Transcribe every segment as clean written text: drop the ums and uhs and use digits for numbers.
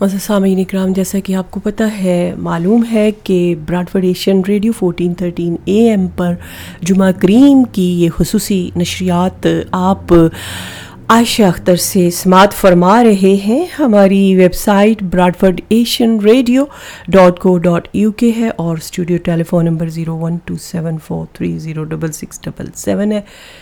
معزز سامعین اکرام، جیسا کہ آپ کو پتہ ہے، معلوم ہے کہ براڈفورڈ ایشین ریڈیو 1413 AM پر جمعہ کریم کی یہ خصوصی نشریات آپ عائشہ اختر سے سماعت فرما رہے ہیں۔ ہماری ویب سائٹ bradfordasianradio.co.uk ہے اور اسٹوڈیو ٹیلی فون نمبر 0127430667 ہے۔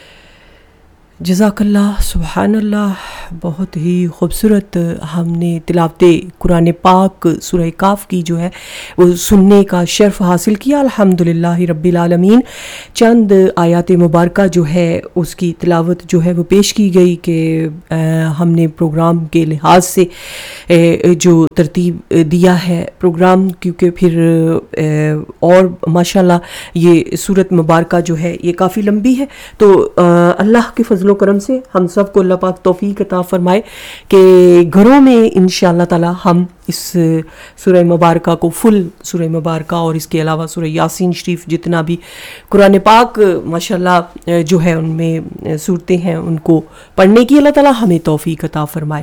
جزاک اللہ، سبحان اللہ، بہت ہی خوبصورت ہم نے تلاوت قرآن پاک سورہ کاف کی جو ہے وہ سننے کا شرف حاصل کیا، الحمدللہ رب العالمین۔ چند آیات مبارکہ جو ہے اس کی تلاوت جو ہے وہ پیش کی گئی کہ ہم نے پروگرام کے لحاظ سے جو ترتیب دیا ہے پروگرام، کیونکہ پھر اور ماشاءاللہ یہ سورت مبارکہ جو ہے یہ کافی لمبی ہے، تو اللہ کے فضل و کرم سے ہم سب کو اللہ پاک توفیق عطا فرمائے کہ گھروں میں انشاءاللہ تعالی ہم اس سورہ مبارکہ کو فل سورہ مبارکہ اور اس کے علاوہ سورہ یاسین شریف جتنا بھی قرآن پاک ماشاءاللہ جو ہے ان میں صورتیں ہیں ان کو پڑھنے کی اللہ تعالی ہمیں توفیق عطا فرمائے۔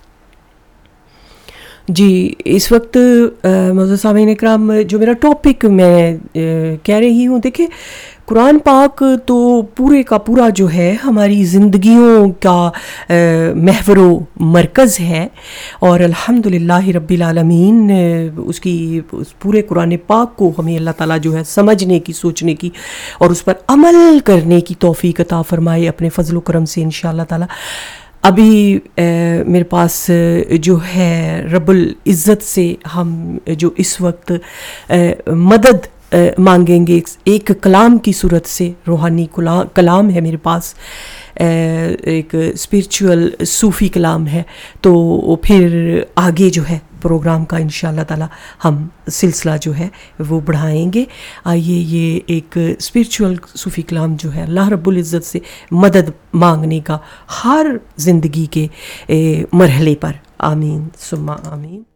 جی، اس وقت معزز سامعین اکرام جو میرا ٹاپک میں کہہ رہی ہوں، دیکھیں قرآن پاک تو پورے کا پورا جو ہے ہماری زندگیوں کا محور و مرکز ہے، اور الحمدللہ رب العالمین اس پورے قرآن پاک کو ہمیں اللہ تعالیٰ جو ہے سمجھنے کی، سوچنے کی اور اس پر عمل کرنے کی توفیق عطا فرمائے اپنے فضل و کرم سے انشاءاللہ تعالیٰ۔ ابھی میرے پاس جو ہے رب العزت سے ہم جو اس وقت مدد مانگیں گے ایک کلام کی صورت سے، روحانی کلام ہے میرے پاس، ایک اسپریچول صوفی کلام ہے، تو پھر آگے جو ہے پروگرام کا انشاءاللہ تعالی ہم سلسلہ جو ہے وہ بڑھائیں گے۔ آئیے یہ ایک اسپریچول صوفی کلام جو ہے اللہ رب العزت سے مدد مانگنے کا ہر زندگی کے مرحلے پر، آمین ثم آمین۔